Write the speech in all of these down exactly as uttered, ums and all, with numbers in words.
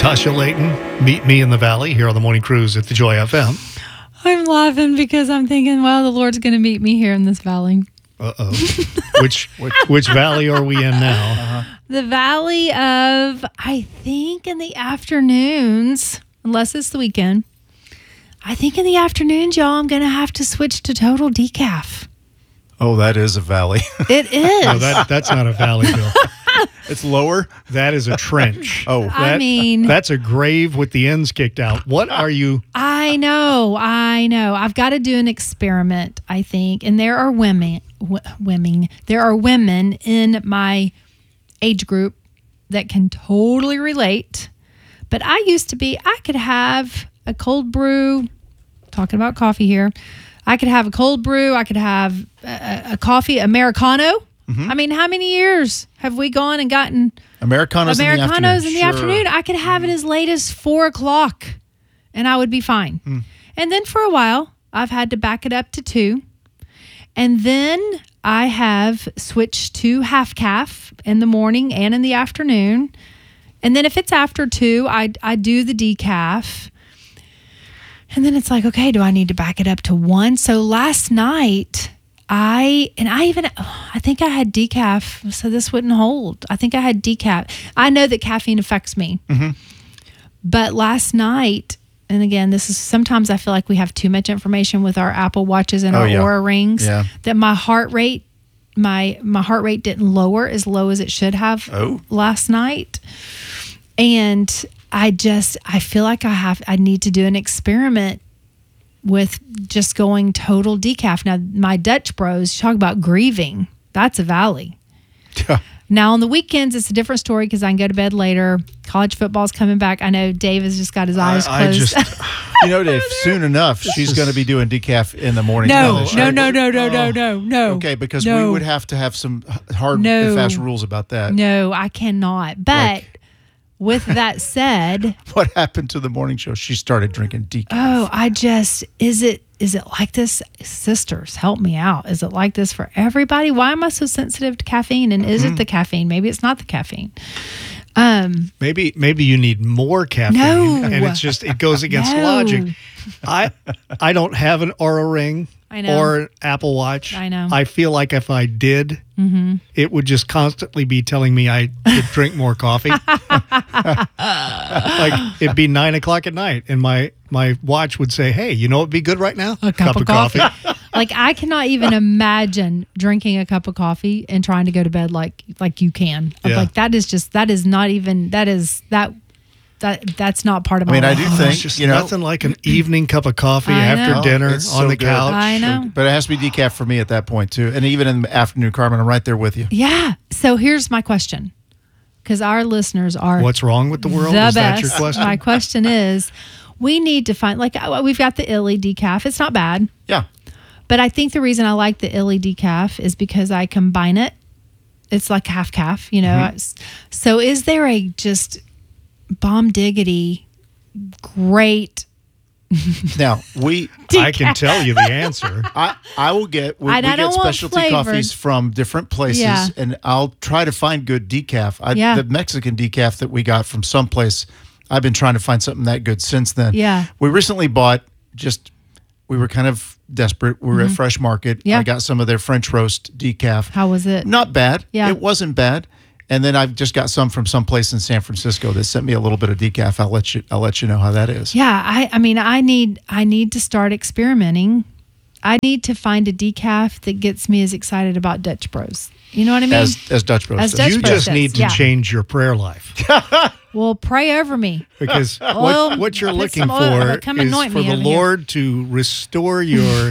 Tasha Layton, Meet Me in the Valley, here on the Morning Cruise at the Joy F M. I'm laughing because I'm thinking, well, the Lord's going to meet me here in this valley. Uh-oh. which, which which valley are we in now? Uh-huh. The valley of, I think in the afternoons, unless it's the weekend, I think in the afternoons, y'all, I'm going to have to switch to total decaf. Oh, that is a valley. It is. No, that, that's not a valley, Bill. It's lower? That is a trench. Oh. That, I mean. That's a grave with the ends kicked out. What are you? I know. I know. I've got to do an experiment, I think. And there are women, w- women, there are women in my age group that can totally relate. But I used to be, I could have a cold brew, talking about coffee here. I could have a cold brew. I could have a, a coffee Americano. Mm-hmm. I mean, how many years have we gone and gotten Americanos, Americanos in the afternoon? In the Sure. afternoon? I could have mm-hmm. it as late as four o'clock, and I would be fine. Mm. And then for a while, I've had to back it up to two. And then I have switched to half calf in the morning and in the afternoon. And then if it's after two, I, I do the decaf. And then it's like, okay, do I need to back it up to one? So last night, I, and I even, oh, I think I had decaf, so this wouldn't hold. I think I had decaf. I know that caffeine affects me. Mm-hmm. But last night, and again, this is, sometimes I feel like we have too much information with our Apple Watches and oh, our yeah. Oura Rings, yeah. that my heart rate, my, my heart rate didn't lower as low as it should have oh. last night. And I just, I feel like I have, I need to do an experiment with just going total decaf. Now, my Dutch Bros, talk about grieving. That's a valley. Yeah. Now, on the weekends, it's a different story because I can go to bed later. College football's coming back. I know Dave has just got his eyes I, I closed. just, you know, Dave, soon enough, she's going to be doing decaf in the morning. No, no, no, no, no, no, no, no, no. Okay, because no. we would have to have some hard no. and fast rules about that. No, I cannot. But like, with that said, what happened to the morning show? She started drinking decaf. Oh, I just, is it, is it like this? Sisters, help me out. Is it like this for everybody? Why am I so sensitive to caffeine? And is mm-hmm. it the caffeine? Maybe it's not the caffeine. Um, maybe maybe you need more caffeine, no. and it's just it goes against no. logic. I I don't have an Oura Ring I know. or an Apple Watch. I know. I feel like if I did, mm-hmm. it would just constantly be telling me I should drink more coffee. Like it'd be nine o'clock at night, and my my watch would say, "Hey, you know what'd be good right now? A cup, cup of, of coffee." coffee. Like I cannot even imagine drinking a cup of coffee and trying to go to bed like like you can. Yeah. Like that is just that is not even that is that that that's not part of my I mean, life. I do Oh, think it's just you know nothing like an evening cup of coffee I after know. dinner It's on so the good. couch. I know. But it has to be decaf for me at that point too, and even in the afternoon, Carmen, I'm right there with you. Yeah. So here's my question, because our listeners are What's wrong with the world? the Is that best. your question? My question is, we need to find like we've got the Illy decaf. It's not bad. Yeah. But I think the reason I like the Illy decaf is because I combine it. It's like half calf, you know. Mm-hmm. So is there a just bomb diggity great? Now we, I can tell you the answer. I, I will get. We, I, we I get don't want specialty flavored. coffees from different places, Yeah. and I'll try to find good decaf. I, Yeah. The Mexican decaf that we got from someplace, I've been trying to find something that good since then. Yeah. We recently bought just. We were kind of desperate. We were Mm-hmm. at Fresh Market. Yeah. I got some of their French roast decaf. How was it? Not bad. Yeah. It wasn't bad. And then I've just got some from someplace in San Francisco that sent me a little bit of decaf. I'll let you. I'll let you know how that is. Yeah, I, I mean, I need, I need to start experimenting. I need to find a decaf that gets me as excited about Dutch Bros. You know what I mean? As as Dutch Bros. As does. Dutch You Bros just does, need to yeah. change your prayer life. Well, pray over me. Because Oil, what, what you're put looking some oil, for come is anoint for me the over here. Lord to restore your,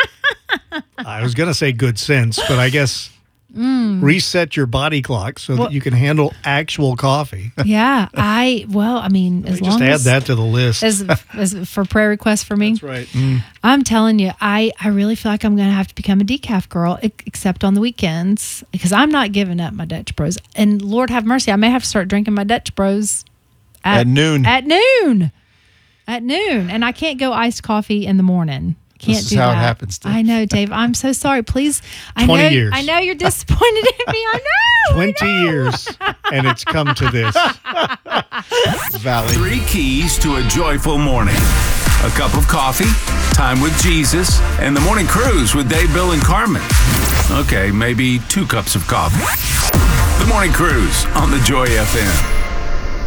I was going to say good sense, but I guess mm. reset your body clock so Well- that you can handle actual coffee. Yeah, I, well, I mean, as Just long add as, that to the list. as, as for prayer requests for me. That's right. Mm. I'm telling you, I, I really feel like I'm going to have to become a decaf girl, e- except on the weekends, because I'm not giving up my Dutch Bros. And Lord have mercy, I may have to start drinking my Dutch Bros at, At noon. At noon. At noon. And I can't go iced coffee in the morning. Can't This is do how that. it happens, Dave. I know, Dave. I'm so sorry. Please. I twenty know, years. I know you're disappointed in me. I know. twenty I know. years, and it's come to this. Valley. Three keys to a joyful morning. A cup of coffee, time with Jesus, and the morning cruise with Dave, Bill, and Carmen. Okay, maybe two cups of coffee. The morning cruise on the Joy F M.